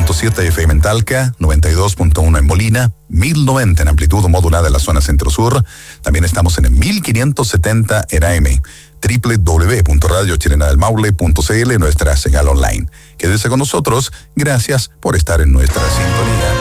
100.7 FM en Talca, 92.1 en Molina, 1090 en amplitud modulada en la zona centro-sur. También estamos en el 1570 en AM, www.radiochilenadelmaule.cl, nuestra señal online. Quédese con nosotros, gracias por estar en nuestra sintonía.